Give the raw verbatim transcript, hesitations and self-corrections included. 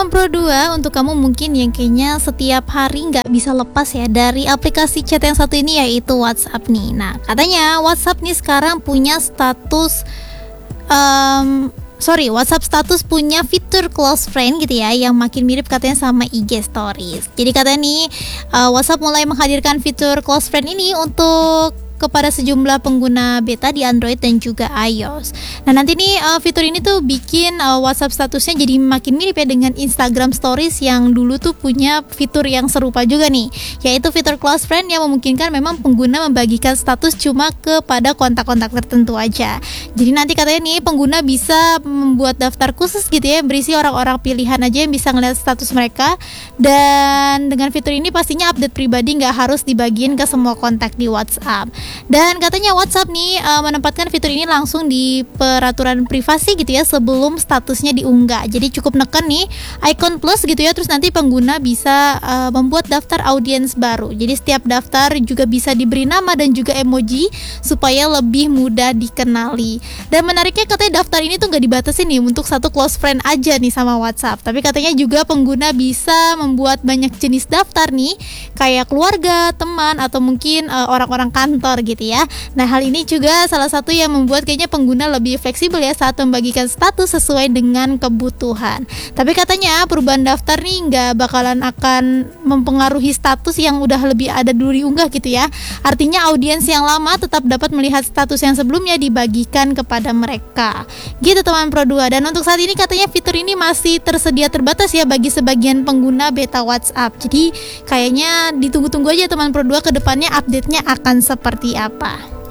teman Pro dua, untuk kamu mungkin yang kayaknya setiap hari nggak bisa lepas ya dari aplikasi chat yang satu ini, yaitu WhatsApp nih. Nah, katanya WhatsApp nih sekarang punya status um, Sorry, WhatsApp status punya fitur close friend gitu ya, yang makin mirip katanya sama I G Stories. Jadi katanya nih, uh, WhatsApp mulai menghadirkan fitur close friend ini untuk kepada sejumlah pengguna beta di Android dan juga iOS. Nah, nanti nih uh, fitur ini tuh bikin uh, WhatsApp statusnya jadi makin mirip ya dengan Instagram Stories yang dulu tuh punya fitur yang serupa juga nih, yaitu fitur close friend yang memungkinkan memang pengguna membagikan status cuma kepada kontak-kontak tertentu aja. Jadi nanti katanya nih pengguna bisa membuat daftar khusus gitu ya, berisi orang-orang pilihan aja yang bisa ngeliat status mereka, dan dengan fitur ini pastinya update pribadi nggak harus dibagiin ke semua kontak di WhatsApp. Dan katanya WhatsApp nih uh, menempatkan fitur ini langsung di peraturan privasi gitu ya sebelum statusnya diunggah. Jadi cukup neken nih icon plus gitu ya, terus nanti pengguna bisa uh, membuat daftar audiens baru. Jadi setiap daftar juga bisa diberi nama dan juga emoji supaya lebih mudah dikenali. Dan menariknya katanya daftar ini tuh nggak dibatasi nih untuk satu close friend aja nih sama WhatsApp, tapi katanya juga pengguna bisa membuat banyak jenis daftar nih, kayak keluarga, teman, atau mungkin uh, orang-orang kantor gitu ya. Nah, hal ini juga salah satu yang membuat kayaknya pengguna lebih fleksibel ya saat membagikan status sesuai dengan kebutuhan. Tapi katanya perubahan daftar nih nggak bakalan akan mempengaruhi status yang udah lebih ada dulu diunggah gitu ya. Artinya audiens yang lama tetap dapat melihat status yang sebelumnya dibagikan kepada mereka. Gitu teman Pro dua. Dan untuk saat ini katanya fitur ini masih tersedia terbatas ya bagi sebagian pengguna beta WhatsApp. Jadi kayaknya ditunggu-tunggu aja teman Pro dua, ke depannya update-nya akan seperti apa.